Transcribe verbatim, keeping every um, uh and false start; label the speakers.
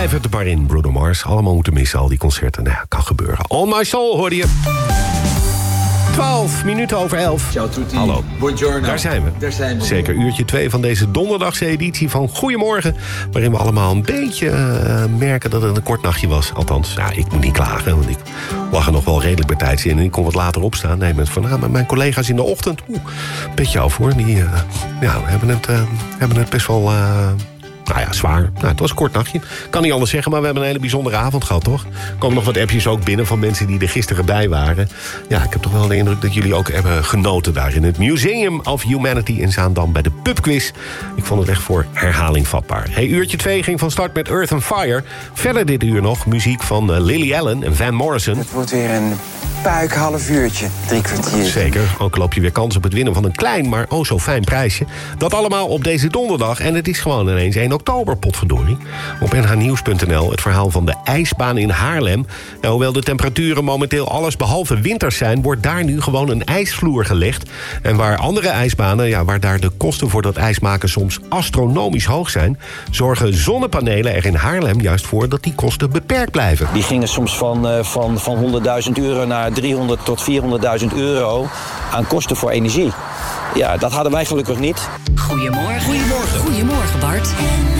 Speaker 1: blijven de bar in, Bruno Mars. Allemaal moeten missen, al die concerten. Nou ja, kan gebeuren. On My Soul hoorde je. twaalf minuten over elf.
Speaker 2: Ciao tutti.
Speaker 1: Hallo.
Speaker 2: Buongiorno.
Speaker 1: Daar zijn we.
Speaker 2: Daar zijn we.
Speaker 1: Zeker uurtje twee van deze donderdagse editie van Goedemorgen. Waarin we allemaal een beetje uh, merken dat het een kort nachtje was. Althans, ja, ik moet niet klagen, want ik lag er nog wel redelijk bij tijds in. En ik kon wat later opstaan. Nee, met, van, nou, mijn collega's in de ochtend. Oeh, petje af hoor. Die uh, ja, hebben, het, uh, hebben het best wel... Uh, Nou ja, zwaar. Nou, het was een kort nachtje. Kan niet anders zeggen, maar we hebben een hele bijzondere avond gehad, toch? Er komen nog wat appjes ook binnen van mensen die er gisteren bij waren. Ja, ik heb toch wel de indruk dat jullie ook hebben genoten daar in het Museum of Humanity in Zaandam bij de pubquiz. Ik vond het echt voor herhaling vatbaar. Hey, uurtje twee ging van start met Earth and Fire. Verder dit uur nog muziek van uh, Lily Allen en Van Morrison.
Speaker 3: Het wordt weer een puik half uurtje, drie kwartier.
Speaker 1: Zeker, ook loop je weer kans op het winnen van een klein, maar oh zo fijn prijsje. Dat allemaal op deze donderdag en het is gewoon ineens één oktober, potverdorie. Op n h nieuws punt n l het verhaal van de ijsbaan in Haarlem. En hoewel de temperaturen momenteel alles behalve winters zijn, wordt daar nu gewoon een ijsvloer gelegd. En waar andere ijsbanen, ja, waar daar de kosten voor dat ijsmaken soms astronomisch hoog zijn, zorgen zonnepanelen er in Haarlem juist voor dat die kosten beperkt blijven.
Speaker 4: Die gingen soms van, uh, van, van honderdduizend euro naar driehonderd tot vierhonderdduizend euro aan kosten voor energie. Ja, dat hadden wij gelukkig niet.
Speaker 5: Goedemorgen. Goedemorgen. Goedemorgen, Bart.